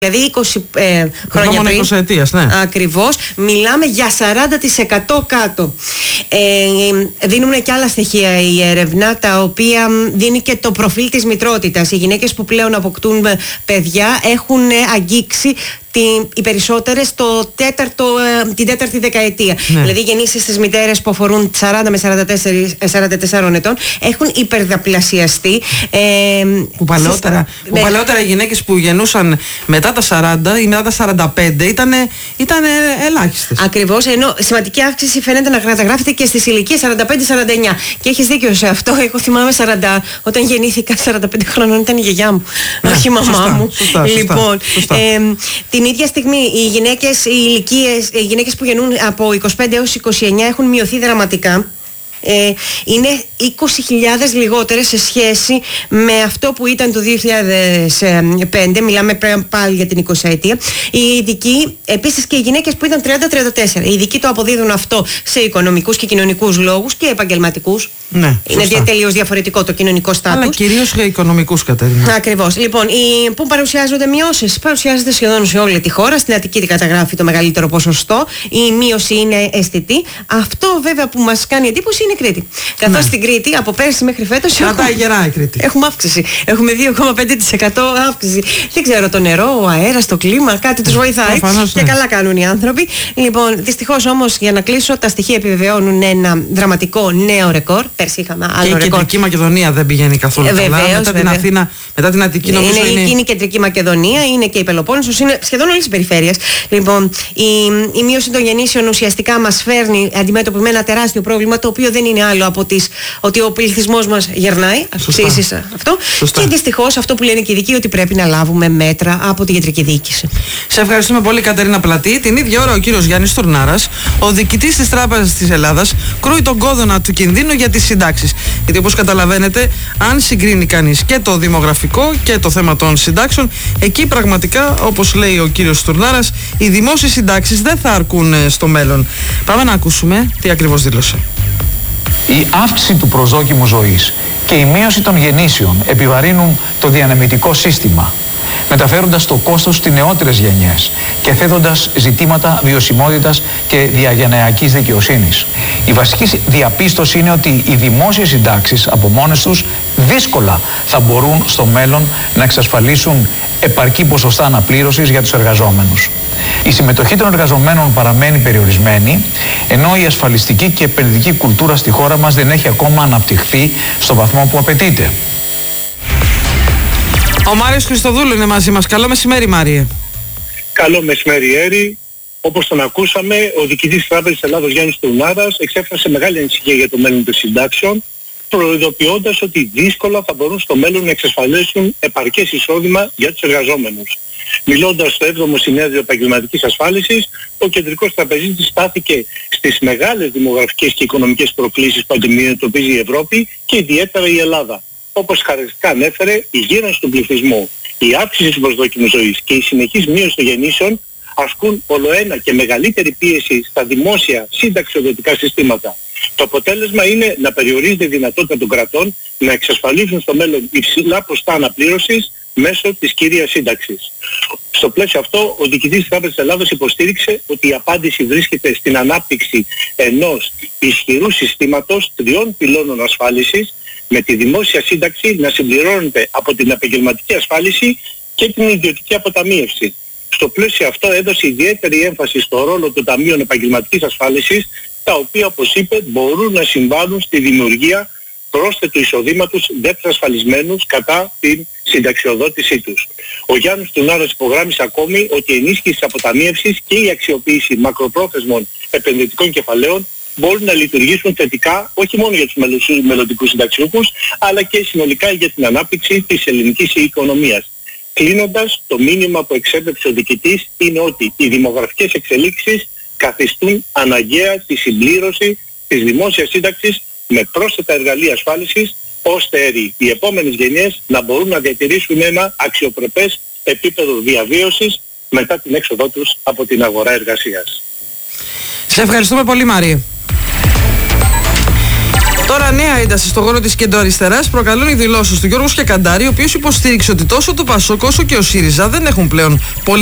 Δηλαδή 20 χρόνια πριν. 20 ετίας, ναι. Ακριβώς. Μιλάμε για 40% κάτω. Δίνουν και άλλα στοιχεία η έρευνα, τα οποία δίνει και το προφίλ της μητρότητας. Οι γυναίκες που πλέον αποκτούν παιδιά έχουν αγγίξει οι περισσότερες την τέταρτη δεκαετία. Ναι. Δηλαδή οι γεννήσεις στις μητέρες που αφορούν 40 με 44 ετών έχουν υπερδιπλασιαστεί. Που παλαιότερα οι γυναίκες που γεννούσαν μετά τα 40 ή μετά τα 45 ήταν ελάχιστες. Ακριβώς, ενώ σημαντική αύξηση φαίνεται να καταγράφεται και στις ηλικίες 45-49. Και έχεις δίκιο σε αυτό. Εγώ θυμάμαι όταν γεννήθηκα 45 χρόνων ήταν η γιαγιά μου, όχι η μαμά μου. Σωστά, λοιπόν, σωστά. την ίδια στιγμή οι γυναίκες που γεννούν από 25 έως 29 έχουν μειωθεί δραματικά. Είναι 20.000 λιγότερες σε σχέση με αυτό που ήταν το 2005. Μιλάμε πάλι για την 20ετία. Οι ειδικοί, επίσης και οι γυναίκες που ήταν 30-34, οι ειδικοί το αποδίδουν αυτό σε οικονομικούς και κοινωνικούς λόγους και επαγγελματικούς. Ναι, είναι τελείως διαφορετικό το κοινωνικό στάτους. Αλλά κυρίως για οικονομικούς, Κατερίνα. Ακριβώς. Λοιπόν, πού παρουσιάζονται μειώσεις? Παρουσιάζεται σχεδόν σε όλη τη χώρα. Στην Αττική καταγράφει το μεγαλύτερο ποσοστό. Η μείωση είναι αισθητή. Αυτό βέβαια που μας κάνει εντύπωση είναι η Κρήτη. Καθώς στην Κρήτη από πέρσι μέχρι φέτος έχουμε αύξηση. Έχουμε 2,5% αύξηση. Δεν ξέρω, το νερό, ο αέρας, το κλίμα, κάτι τους βοηθάει. Και καλά κάνουν οι άνθρωποι. Λοιπόν, δυστυχώς όμως, για να κλείσω, τα στοιχεία επιβεβαιώνουν ένα δραματικό νέο ρεκόρ. Πέρσι είχαμε άλλο ρεκόρ. Και η Κεντρική Μακεδονία δεν πηγαίνει καθόλου καλά. Μετά την Αθήνα, μετά την Αττική, νομίζω είναι η Κεντρική Μακεδονία, είναι και η Πελοπόννησος, είναι σχεδόν όλες οι περιφέρειες. Λοιπόν, η μείωση των γεννήσεων ουσιαστικά μας φέρνει αντιμέτωποι με ένα τεράστιο πρόβλημα, το οποίο δεν είναι άλλο από ότι ο πληθυσμός μας γερνάει. Αυξήσεις αυτό. Σωστά. Και δυστυχώς αυτό που λένε και οι ειδικοί, ότι πρέπει να λάβουμε μέτρα από τη ιατρική διοίκηση. Σε ευχαριστούμε πολύ, Κατερίνα Πλατή. Την ίδια ώρα ο κύριος Γιάννης Τουρνάρας, ο διοικητής της Τράπεζας της Ελλάδας, κρούει τον κόδωνα του κινδύνου για τις συντάξεις. Γιατί όπως καταλαβαίνετε, αν συγκρίνει κανείς και το δημογραφικό και το θέμα των συντάξεων, εκεί πραγματικά, όπως λέει ο κύριος Τουρνάρας, οι δημόσιες συντάξεις δεν θα αρκούν στο μέλλον. Πάμε να ακούσουμε τι ακριβώς δήλωσε. Η αύξηση του προσδόκιμου ζωής και η μείωση των γεννήσεων επιβαρύνουν το διανεμητικό σύστημα, μεταφέροντας το κόστος στις νεότερες γενιές και θέτοντας ζητήματα βιωσιμότητας και διαγενειακής δικαιοσύνης. Η βασική διαπίστωση είναι ότι οι δημόσιες συντάξεις από μόνες τους δύσκολα θα μπορούν στο μέλλον να εξασφαλίσουν επαρκή ποσοστά αναπλήρωσης για τους εργαζόμενους. Η συμμετοχή των εργαζομένων παραμένει περιορισμένη, ενώ η ασφαλιστική και επενδυτική κουλτούρα στη χώρα μας δεν έχει ακόμα αναπτυχθεί στο βαθμό που απαιτείται. Ο Μάριος Χριστοδούλου είναι μαζί μας. Καλό μεσημέρι, Μάριε. Καλό μεσημέρι, Έρη. Όπως τον ακούσαμε, ο διοικητής της Τράπεζας της Ελλάδος, Γιάννης Τουρνάρας, εξέφρασε μεγάλη ανησυχία για το μέλλον των συντάξεων, προειδοποιώντας ότι δύσκολα θα μπορούν στο μέλλον να εξασφαλίσουν επαρκές εισόδημα για τους εργαζόμενους. Μιλώντας στο 7ο Συνέδριο Επαγγελματικής Ασφάλισης, ο κεντρικός τραπεζίτης στάθηκε στις μεγάλες δημογραφικές και οικονομικές προκλήσεις που αντιμετωπίζει η Ευρώπη και ιδιαίτερα η Ελλάδα. Όπως χαρακτηριστικά ανέφερε, η γύρανση του πληθυσμού, η αύξηση του προσδόκιμου ζωής και η συνεχής μείωση των γεννήσεων ασκούν ολοένα και μεγαλύτερη πίεση στα δημόσια συνταξιοδοτικά συστήματα. Το αποτέλεσμα είναι να περιορίζεται η δυνατότητα των κρατών να εξασφαλίσουν στο μέλλον υψηλά ποσοστά αναπλήρωσης μέσω της κύριας σύνταξης. Στο πλαίσιο αυτό, ο διοικητής της Τράπεζας της Ελλάδος υποστήριξε ότι η απάντηση βρίσκεται στην ανάπτυξη ενός ισχυρού συστήματος 3 πυλώνων ασφάλισης, με τη δημόσια σύνταξη να συμπληρώνεται από την επαγγελματική ασφάλιση και την ιδιωτική αποταμίευση. Στο πλαίσιο αυτό έδωσε ιδιαίτερη έμφαση στο ρόλο των ταμείων επαγγελματικής ασφάλισης, τα οποία, όπως είπε, μπορούν να συμβάλλουν στη δημιουργία πρόσθετου εισοδήματος ασφαλισμένους κατά την συνταξιοδότησή τους. Ο Γιάννης Τουρνάρας υπογράμμισε ακόμη ότι η ενίσχυση της αποταμίευσης και η αξιοποίηση μακροπρόθεσμων επενδυτικών κεφαλαίων μπορούν να λειτουργήσουν θετικά όχι μόνο για τους μελλοντικούς συνταξιούχους, αλλά και συνολικά για την ανάπτυξη της ελληνικής οικονομίας. Κλείνοντας, το μήνυμα που εξέπεψε ο διοικητής είναι ότι οι δημογραφικές εξελίξεις καθιστούν αναγκαία τη συμπλήρωση της δημόσιας σύνταξης με πρόσθετα εργαλεία ασφάλισης, ώστε οι επόμενες γενιές να μπορούν να διατηρήσουν ένα αξιοπρεπές επίπεδο διαβίωσης μετά την έξοδό τους από την αγορά εργασίας. Σε ευχαριστούμε πολύ, Μάριε. Τώρα, νέα ένταση στο χώρο της κεντροαριστεράς προκαλούν οι δηλώσεις του Γιώργου Σκεκαντάρη, ο οποίος υποστήριξε ότι τόσο το ΠΑΣΟΚ όσο και ο ΣΥΡΙΖΑ δεν έχουν πλέον